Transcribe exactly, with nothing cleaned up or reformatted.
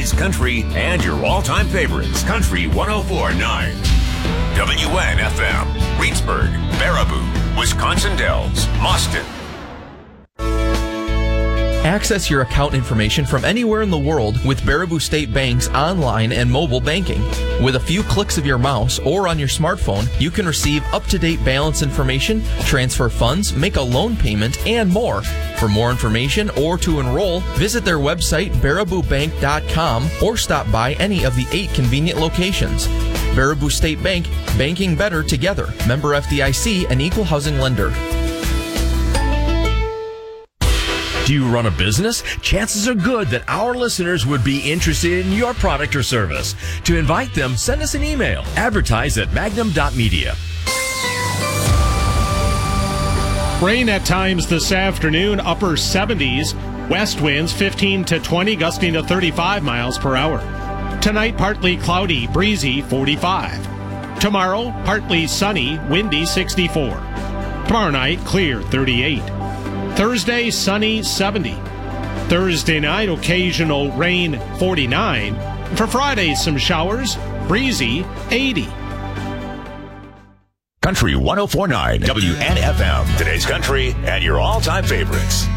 today's country and your all-time favorites. Country one oh four point nine. W N F M. Reedsburg, Baraboo, Wisconsin Dells, Mauston. Access your account information from anywhere in the world with Baraboo State Bank's online and mobile banking. With a few clicks of your mouse or on your smartphone, you can receive up-to-date balance information, transfer funds, make a loan payment, and more. For more information or to enroll, visit their website, baraboo bank dot com, or stop by any of the eight convenient locations. Baraboo State Bank, banking better together. Member F D I C, an equal housing lender. Do you run a business? Chances are good that our listeners would be interested in your product or service. To invite them, send us an email. Advertise at magnum dot media. Rain at times this afternoon, upper seventies. West winds fifteen to twenty, gusting to thirty-five miles per hour. Tonight, partly cloudy, breezy, forty-five. Tomorrow, partly sunny, windy, sixty-four. Tomorrow night, clear, thirty-eight. Thursday, sunny, seventy. Thursday night, occasional rain, forty-nine. For Friday, some showers, breezy, eighty. Country one oh four point nine. W N F M. Today's country and your all-time favorites.